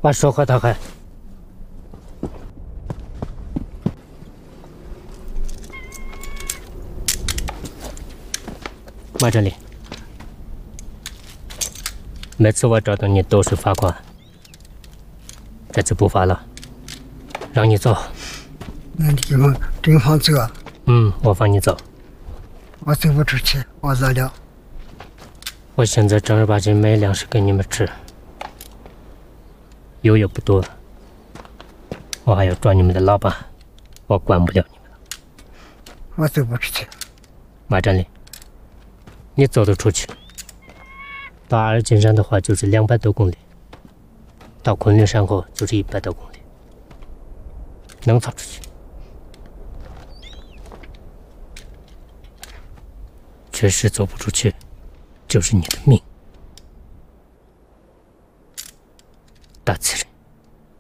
把手和他开。马振林，每次我找到你都是罚款，这次不罚了，让你走。 那你给我真放走啊？ 我放你走。 我走不出去，我咋了？ 我现在正儿八经没粮食给你们吃，油也不多，我还要抓你们的老板，我管不了你们了。 我走不出去。 马振林，你走得出去？到阿尔金山的话就是200多公里，到昆仑山后就是100多公里，能走出去？确实走不出去，就是你的命，大刺人。